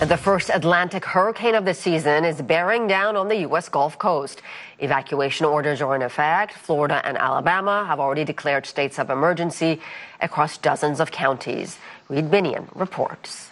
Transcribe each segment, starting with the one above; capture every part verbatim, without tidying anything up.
The first Atlantic hurricane of the season is bearing down on the U S Gulf Coast. Evacuation orders are in effect. Florida and Alabama have already declared states of emergency across dozens of counties. Reed Binion reports.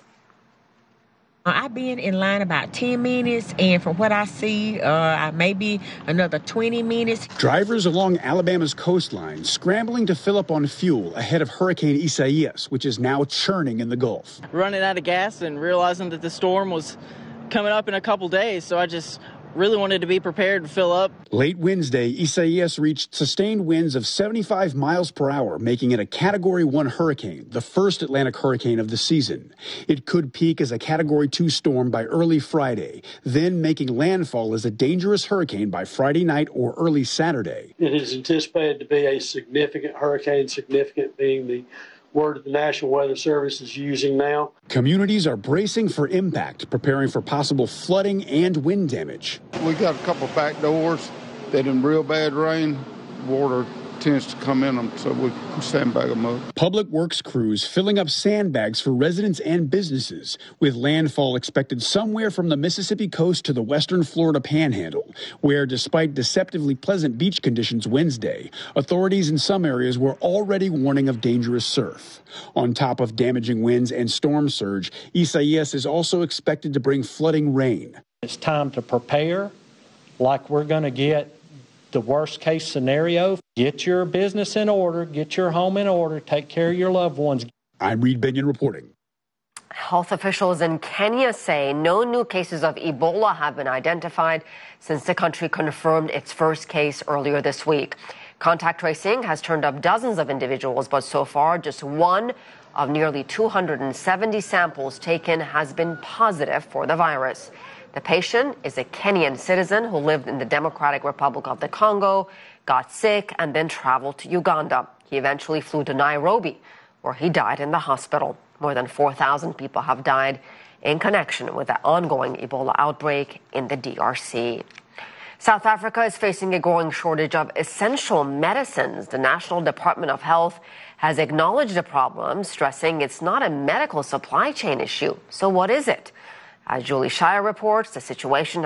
I've been in line about ten minutes, and from what I see, uh, maybe another twenty minutes. Drivers along Alabama's coastline scrambling to fill up on fuel ahead of Hurricane Isaias, which is now churning in the Gulf. Running out of gas and realizing that the storm was coming up in a couple days, so I just really wanted to be prepared to fill up. Late Wednesday, Isaias reached sustained winds of seventy-five miles per hour, making it a Category one hurricane, the first Atlantic hurricane of the season. It could peak as a Category two storm by early Friday, then making landfall as a dangerous hurricane by Friday night or early Saturday. It is anticipated to be a significant hurricane, significant being the word that the National Weather Service is using now. Communities are bracing for impact, preparing for possible flooding and wind damage. We got a couple of back doors that in real bad rain, water tends to come in them, so we sandbag them up. Public works crews filling up sandbags for residents and businesses, with landfall expected somewhere from the Mississippi coast to the western Florida panhandle, where despite deceptively pleasant beach conditions Wednesday, authorities in some areas were already warning of dangerous surf. On top of damaging winds and storm surge, Isaias is also expected to bring flooding rain. It's time to prepare like we're going to get the worst case scenario. Get your business in order, get your home in order, take care of your loved ones. I'm Reed Binion reporting. Health officials in Kenya say no new cases of Ebola have been identified since the country confirmed its first case earlier this week. Contact tracing has turned up dozens of individuals, but so far just one of nearly two hundred seventy samples taken has been positive for the virus. The patient is a Kenyan citizen who lived in the Democratic Republic of the Congo, got sick, and then traveled to Uganda. He eventually flew to Nairobi, where he died in the hospital. More than four thousand people have died in connection with the ongoing Ebola outbreak in the D R C. South Africa is facing a growing shortage of essential medicines. The National Department of Health has acknowledged the problem, stressing it's not a medical supply chain issue. So what is it? As Julie Shire reports, the situation